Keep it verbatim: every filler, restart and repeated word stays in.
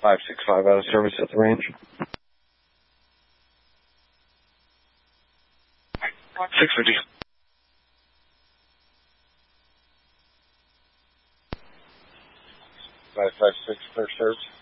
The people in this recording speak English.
five six five out of service at the range. six fifty. five five six, clear serves.